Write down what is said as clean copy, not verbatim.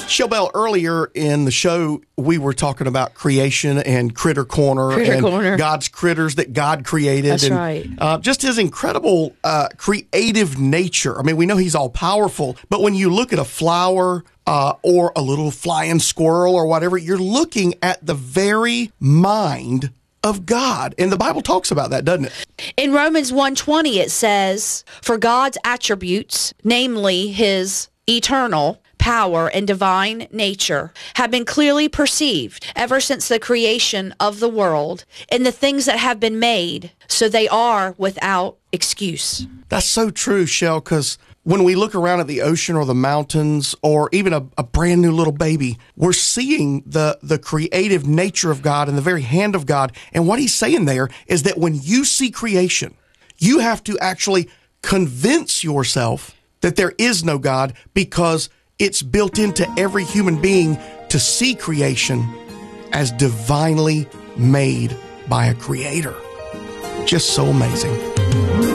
Shellbell, earlier in the show, we were talking about creation and Critter Corner. God's critters that God created. That's right. Just his incredible creative nature. I mean, we know he's all powerful, but when you look at a flower or a little flying squirrel or whatever, you're looking at the very mind of God. And the Bible talks about that, doesn't it? In Romans 1:20, it says, "For God's attributes, namely his eternal power and divine nature, have been clearly perceived ever since the creation of the world in the things that have been made, so they are without excuse." That's so true, Shell, because when we look around at the ocean or the mountains or even a brand new little baby, we're seeing the creative nature of God and the very hand of God. And what he's saying there is that when you see creation, you have to actually convince yourself that there is no God, because it's built into every human being to see creation as divinely made by a creator. Just so amazing.